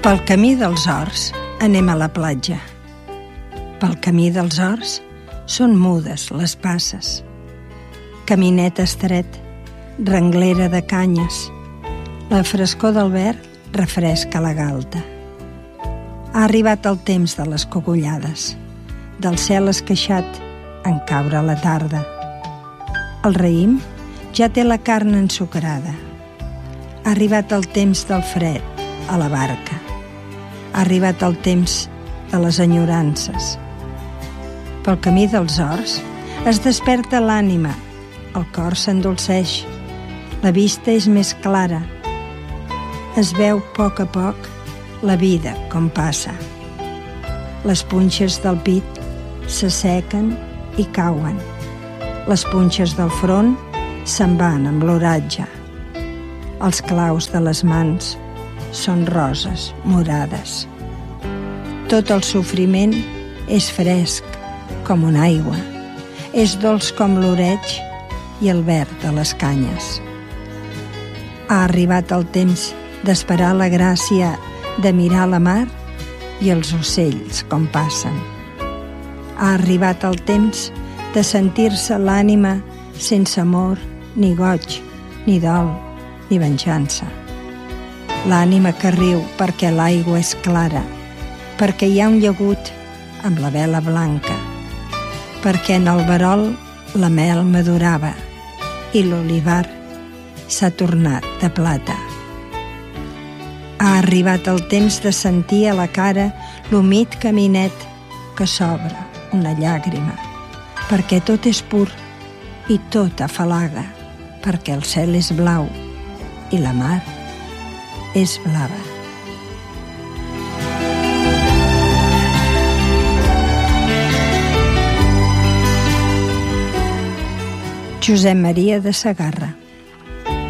Pel camí dels horts anem a la platja. Pel camí dels horts són mudes les passes. Caminet estret, renglera de canyes. La frescor del verd refresca la galta. Ha arribat el temps de les cogullades, del cel esqueixat en caure la tarda. El raïm ja té la carn ensucrada. Ha arribat el temps del fred a la barca. Ha arribat el temps de les enyorances. Pel camí dels horts es desperta l'ànima, el cor s'endolceix, la vista és més clara. Es veu a poc la vida com passa. Les punxes del pit s'assequen i cauen. Les punxes del front se'n van amb l'oratge. Els claus de les mans són roses morades. Tot el sofriment és fresc com una aigua, és dolç com l'oreig i el verd de les canyes. Ha arribat el temps d'esperar la gràcia de mirar la mar i els ocells com passen. Ha arribat el temps de sentir-se l'ànima sense amor, ni goig, ni dol, ni venjança. L'ànima que riu perquè l'aigua és clara, perquè hi ha un llagut amb la vela blanca, perquè en el verol la mel madurava i l'olivar s'ha tornat de plata. Ha arribat el temps de sentir a la cara l'humit caminet que s'obre una llàgrima, perquè tot és pur i tot afalaga, perquè el cel és blau i la mar és blava. Josep Maria de Sagarra.